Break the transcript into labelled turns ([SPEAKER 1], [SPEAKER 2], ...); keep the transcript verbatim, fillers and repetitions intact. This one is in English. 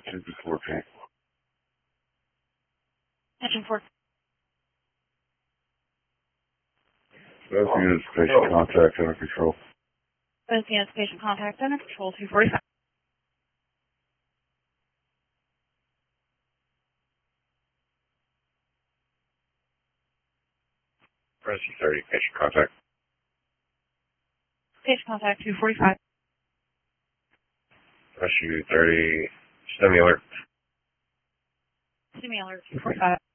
[SPEAKER 1] two fourteen.
[SPEAKER 2] Engine four.
[SPEAKER 1] Both units, patient contact under control.
[SPEAKER 2] Both units, patient contact under control, two forty-five.
[SPEAKER 1] Rescue thirty, patient contact.
[SPEAKER 2] Patient contact, two forty-five.
[SPEAKER 1] Rescue thirty, semi alert.
[SPEAKER 2] Semi alert, two forty-five.